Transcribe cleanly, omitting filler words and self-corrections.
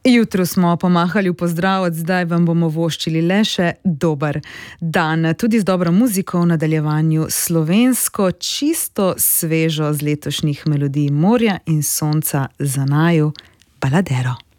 Jutro smo pomahali v pozdrav, od zdaj vam bomo voščili le še dober dan. Tudi z dobro muziko v nadaljevanju slovensko, čisto svežo z letošnjih melodij morja in sonca za naju, Baladero.